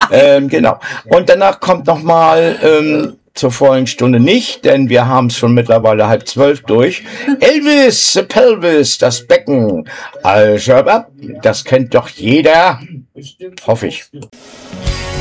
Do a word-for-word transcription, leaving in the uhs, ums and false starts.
ähm, genau. Und danach kommt nochmal ähm, zur vollen Stunde nicht, denn wir haben es schon mittlerweile halb zwölf durch. Elvis, the Pelvis, das Becken. Also, das kennt doch jeder. Hoffe ich.